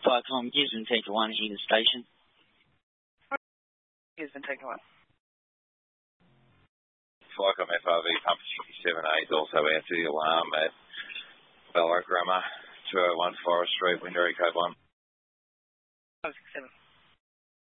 Flycom Gisborne Tanker 1 here to station. Gisborne Tanker 1. Flycom FRV Pump 67A is also out to the alarm at Ballarat Grammar, 201 Forest Street, Window Code 1. 567.